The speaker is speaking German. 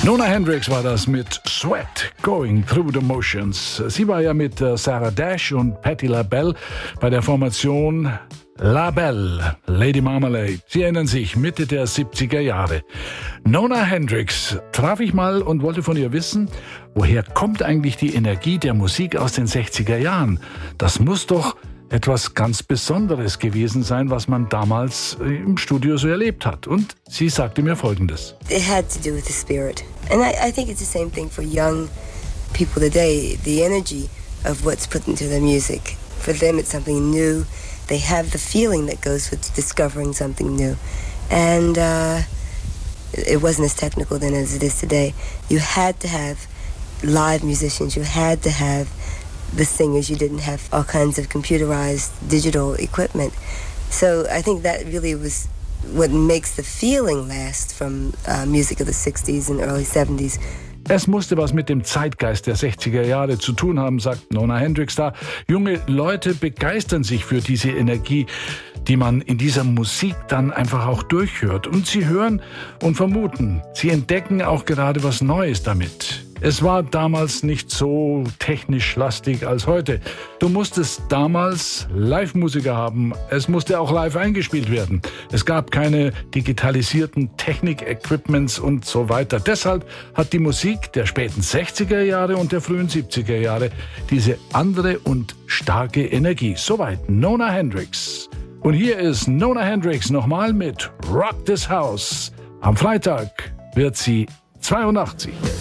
Nona Hendryx war das mit Sweat, Going Through the Motions. Sie war ja mit Sarah Dash und Patti LaBelle bei der Formation La Belle, Lady Marmalade. Sie erinnern sich, Mitte der 70er Jahre. Nona Hendryx traf ich mal und wollte von ihr wissen, woher kommt eigentlich die Energie der Musik aus den 60er Jahren? Das muss doch etwas ganz Besonderes gewesen sein, was man damals im Studio so erlebt hat. Und sie sagte mir Folgendes. It had to do with the spirit. And I think it's the same thing for young people today. The energy of what's put into the music. For them it's something new. They have the feeling that goes with discovering something new. And it wasn't as technical then as it is today. You had to have live musicians. You had to have the singers. You didn't have all kinds of computerized digital equipment. So I think that really was what makes the feeling last from music of the 60s and early 70s. Es musste was mit dem Zeitgeist der 60er Jahre zu tun haben, sagt Nona Hendryx da. Junge Leute begeistern sich für diese Energie, die man in dieser Musik dann einfach auch durchhört. Und sie hören und vermuten, sie entdecken auch gerade was Neues damit. Es war damals nicht so technisch lastig als heute. Du musstest damals Live-Musiker haben. Es musste auch live eingespielt werden. Es gab keine digitalisierten Technik-Equipments und so weiter. Deshalb hat die Musik der späten 60er Jahre und der frühen 70er Jahre diese andere und starke Energie. Soweit Nona Hendryx. Und hier ist Nona Hendryx nochmal mit Rock This House. Am Freitag wird sie 82.